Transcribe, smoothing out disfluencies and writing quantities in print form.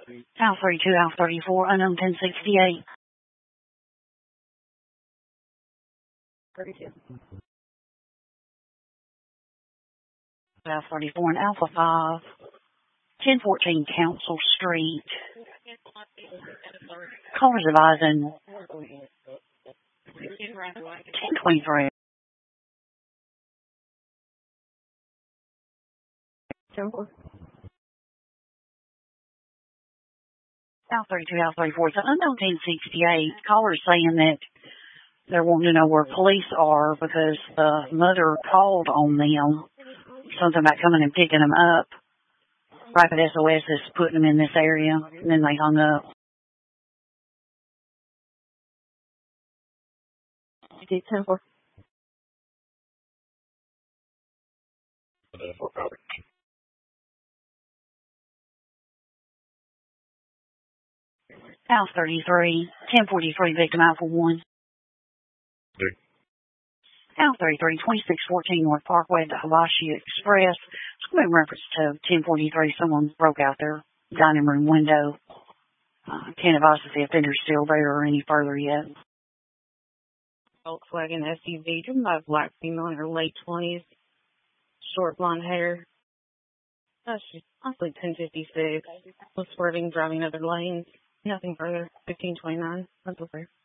Al 32, Al 34, unknown 1068. 32. Al 34 and Alpha 5. 1014 Council Street. Callers advising 1023. Al 32, Al 34. It's an unknown 1068. Callers saying that they're wanting to know where police are because the mother called on them. Something about coming and picking them up. Rapid SOS is putting them in this area, and then they hung up. You did 10-4. House 33, 1043, victim Alpha 1. House 33, 2614 North Parkway, the Hibachi Express. It's going to be in reference to 1043. Someone broke out their dining room window. Can't advise if the offender's still there or any further yet. Volkswagen SUV, driven by a black female in her late 20s, short blonde hair. She's possibly 1056. Was swerving, driving other lanes. Nothing further. 1529. That's okay.